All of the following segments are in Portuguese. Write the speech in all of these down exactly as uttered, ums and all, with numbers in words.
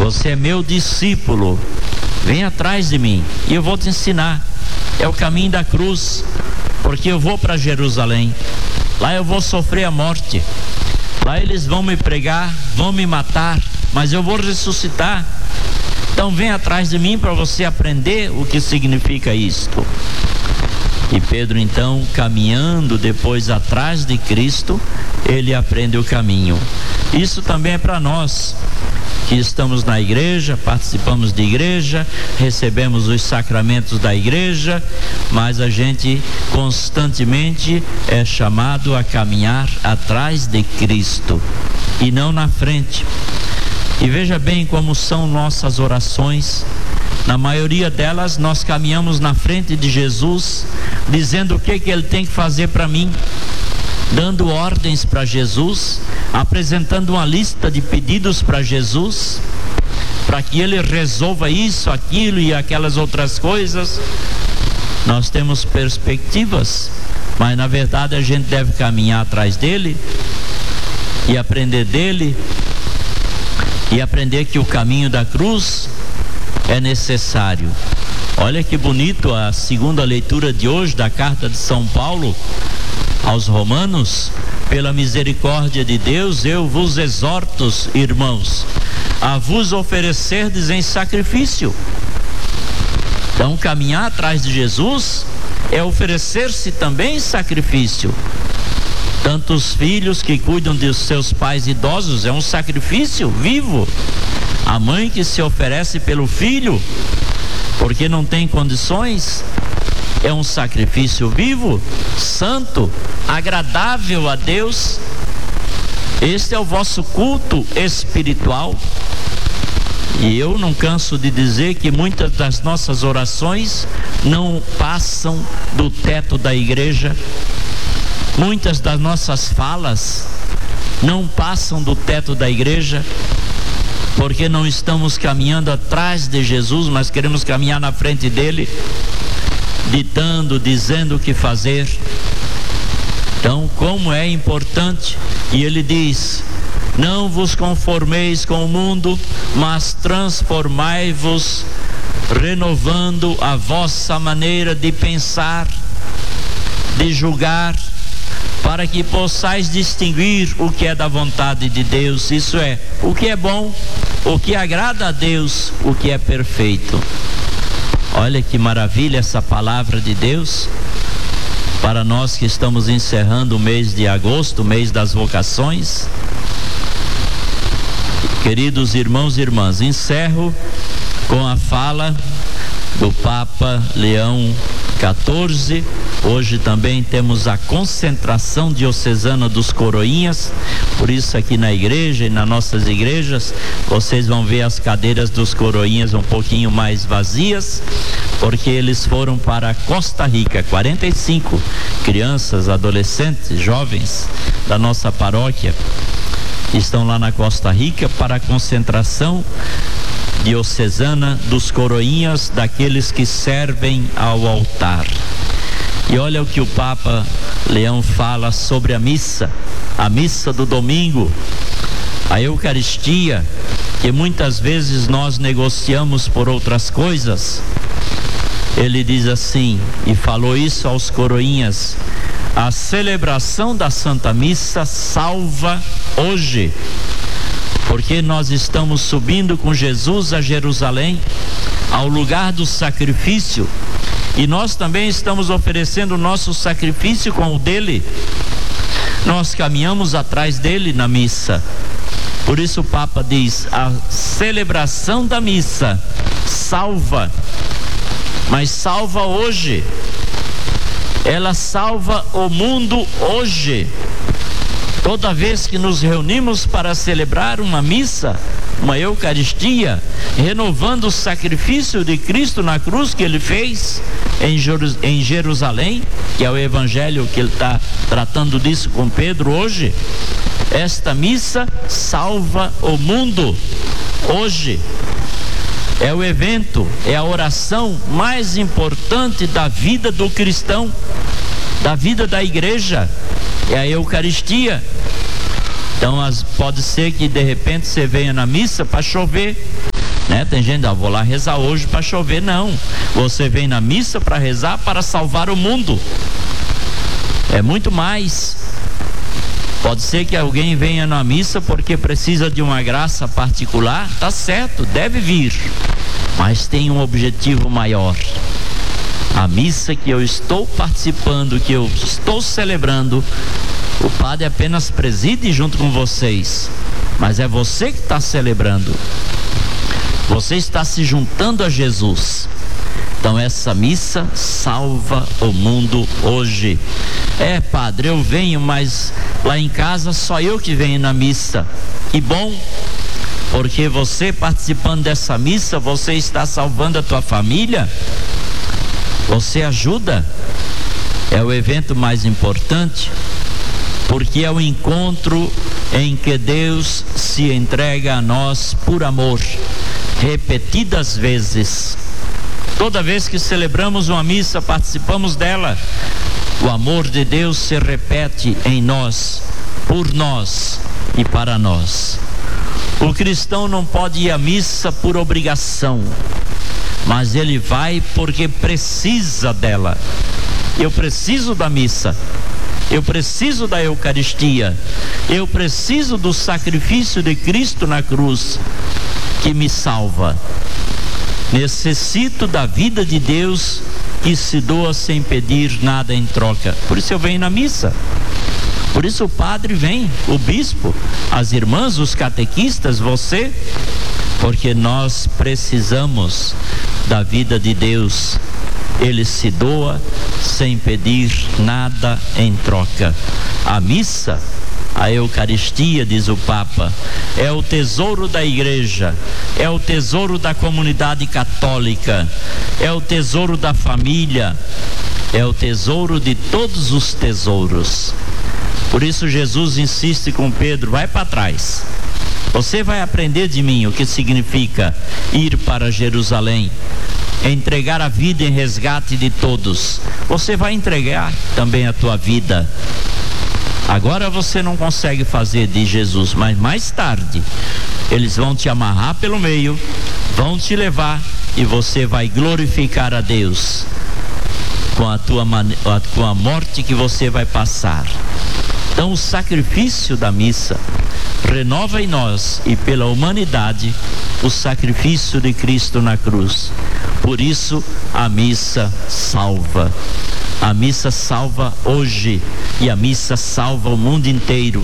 Você é meu discípulo, vem atrás de mim e eu vou te ensinar. É o caminho da cruz, porque eu vou para Jerusalém, lá eu vou sofrer a morte, lá eles vão me pregar, vão me matar, mas eu vou ressuscitar. Então vem atrás de mim para você aprender o que significa isto. E Pedro, então, caminhando depois atrás de Cristo, ele aprende o caminho. Isso também é para nós que estamos na igreja, participamos de igreja, recebemos os sacramentos da igreja, mas a gente constantemente é chamado a caminhar atrás de Cristo e não na frente. E veja bem como são nossas orações. Na maioria delas nós caminhamos na frente de Jesus, dizendo o que que ele tem que fazer para mim, dando ordens para Jesus, apresentando uma lista de pedidos para Jesus, para que ele resolva isso, aquilo e aquelas outras coisas. Nós temos perspectivas, mas na verdade a gente deve caminhar atrás dele e aprender dele, e aprender que o caminho da cruz é necessário. Olha que bonito a segunda leitura de hoje da carta de São Paulo aos Romanos. Pela misericórdia de Deus, eu vos exorto, irmãos, a vos oferecerdes em sacrifício. Então, caminhar atrás de Jesus é oferecer-se também em sacrifício. Tanto os filhos que cuidam de seus pais idosos é um sacrifício vivo. A mãe que se oferece pelo filho porque não tem condições é um sacrifício vivo, santo, agradável a Deus. Este é o vosso culto espiritual. E eu não canso de dizer que muitas das nossas orações não passam do teto da igreja. Muitas das nossas falas não passam do teto da igreja, porque não estamos caminhando atrás de Jesus, mas queremos caminhar na frente dele, ditando, dizendo o que fazer. Então, como é importante, e ele diz: não vos conformeis com o mundo, mas transformai-vos, renovando a vossa maneira de pensar, de julgar, para que possais distinguir o que é da vontade de Deus, isso é, o que é bom, o que agrada a Deus, o que é perfeito. Olha que maravilha essa palavra de Deus para nós que estamos encerrando o mês de agosto, o mês das vocações. Queridos irmãos e irmãs, encerro com a fala do Papa Leão quatorze. Hoje também temos a concentração diocesana dos coroinhas, por isso aqui na igreja e nas nossas igrejas vocês vão ver as cadeiras dos coroinhas um pouquinho mais vazias, porque eles foram para Costa Rica. quarenta e cinco crianças, adolescentes, jovens da nossa paróquia estão lá na Costa Rica para a concentração diocesana dos coroinhas, daqueles que servem ao altar. E olha o que o Papa Leão fala sobre a missa, a missa do domingo, a Eucaristia, que muitas vezes nós negociamos por outras coisas. Ele diz assim, e falou isso aos coroinhas: a celebração da Santa Missa salva hoje, porque nós estamos subindo com Jesus a Jerusalém, ao lugar do sacrifício, e nós também estamos oferecendo o nosso sacrifício com o dele. Nós caminhamos atrás dele na missa. Por isso o Papa diz: a celebração da missa salva, mas salva hoje. Ela salva o mundo hoje. Toda vez que nos reunimos para celebrar uma missa, uma Eucaristia, renovando o sacrifício de Cristo na cruz que ele fez em, Jeru- em Jerusalém, que é o evangelho que ele está tratando disso com Pedro hoje, esta missa salva o mundo hoje. É o evento, é a oração mais importante da vida do cristão, da vida da igreja, é a Eucaristia. Então as, pode ser que de repente você venha na missa para chover, Né? Tem gente, ah, vou lá rezar hoje para chover. Não, você vem na missa para rezar para salvar o mundo. É muito mais. Pode ser que alguém venha na missa porque precisa de uma graça particular, tá certo, deve vir, mas tem um objetivo maior. A missa que eu estou participando, que eu estou celebrando, o padre apenas preside junto com vocês, mas é você que está celebrando. Você está se juntando a Jesus. Então essa missa salva o mundo hoje. É, padre, eu venho, mas lá em casa só eu que venho na missa. E bom, porque você participando dessa missa, você está salvando a tua família. Você ajuda. É o evento mais importante, porque é o encontro em que Deus se entrega a nós por amor, repetidas vezes. Toda vez que celebramos uma missa, participamos dela, o amor de Deus se repete em nós, por nós e para nós. O cristão não pode ir à missa por obrigação, mas ele vai porque precisa dela. Eu preciso da missa, eu preciso da Eucaristia, eu preciso do sacrifício de Cristo na cruz, que me salva. Necessito da vida de Deus que se doa sem pedir nada em troca. Por isso eu venho na missa. Por isso o padre vem, o bispo, as irmãs, os catequistas, você, porque nós precisamos da vida de Deus. Ele se doa sem pedir nada em troca. A missa, a Eucaristia, diz o Papa, é o tesouro da igreja, é o tesouro da comunidade católica, é o tesouro da família, é o tesouro de todos os tesouros. Por isso Jesus insiste com Pedro: vai para trás, você vai aprender de mim o que significa ir para Jerusalém, entregar a vida em resgate de todos. Você vai entregar também a tua vida. Agora você não consegue fazer de Jesus, mas mais tarde eles vão te amarrar pelo meio, vão te levar e você vai glorificar a Deus com a tua com a morte que você vai passar. Então o sacrifício da missa renova em nós e pela humanidade o sacrifício de Cristo na cruz. Por isso a missa salva. A missa salva hoje e a missa salva o mundo inteiro.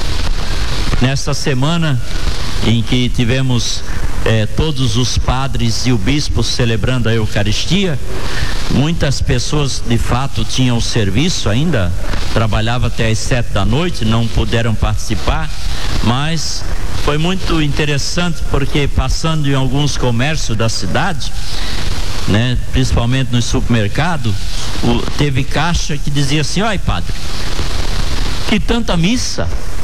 Nesta semana em que tivemos eh, todos os padres e o bispo celebrando a Eucaristia, muitas pessoas de fato tinham serviço ainda, trabalhava até às sete da noite, não puderam participar, mas foi muito interessante porque passando em alguns comércios da cidade, né, principalmente no supermercado, o, teve caixa que dizia assim: ai padre, que tanta missa,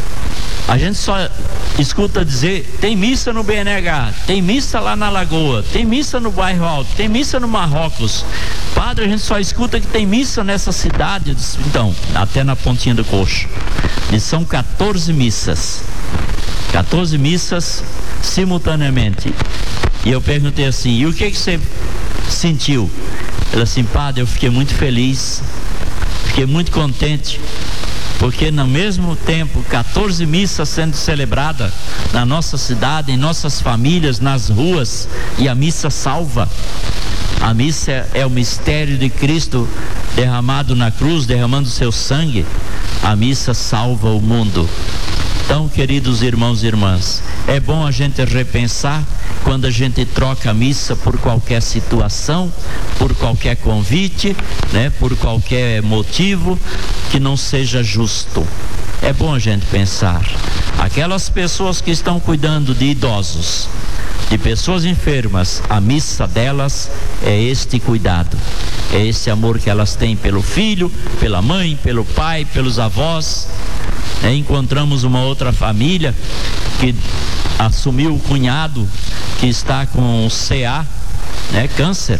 a gente só escuta dizer, tem missa no B N H, tem missa lá na Lagoa, tem missa no Bairro Alto, tem missa no Marrocos. Padre, a gente só escuta que tem missa nessa cidade. Eu disse, então, até na pontinha do coxo. E são quatorze missas, quatorze missas simultaneamente. E eu perguntei assim: e o que que você sentiu? Ele assim: padre, eu fiquei muito feliz, fiquei muito contente, porque no mesmo tempo quatorze missas sendo celebradas na nossa cidade, em nossas famílias, nas ruas, e a missa salva. A missa é o mistério de Cristo derramado na cruz, derramando seu sangue. A missa salva o mundo. Então, queridos irmãos e irmãs, é bom a gente repensar quando a gente troca a missa por qualquer situação, por qualquer convite, né, por qualquer motivo que não seja justo. É bom a gente pensar. Aquelas pessoas que estão cuidando de idosos, de pessoas enfermas, a missa delas é este cuidado, é esse amor que elas têm pelo filho, pela mãe, pelo pai, pelos avós. É, encontramos uma outra família que assumiu o cunhado que está com C A, né, câncer,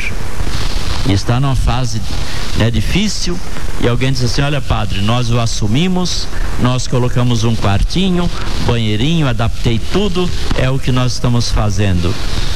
e está numa fase, né, difícil, e alguém diz assim: olha padre, nós o assumimos, nós colocamos um quartinho, banheirinho, adaptei tudo, é o que nós estamos fazendo.